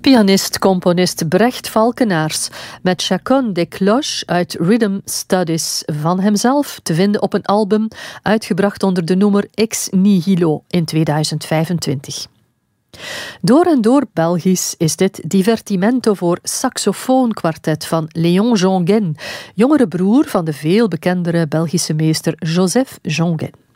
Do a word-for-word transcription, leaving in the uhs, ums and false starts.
Pianist-componist Brecht Valkenaars met Chacun des Cloches uit Rhythm Studies van hemzelf te vinden op een album uitgebracht onder de noemer Ex Nihilo in tweeduizend vijfentwintig. Door en door Belgisch is dit Divertimento voor saxofoonkwartet van Léon Jongen, jongere broer van de veel bekendere Belgische meester Joseph Jongen.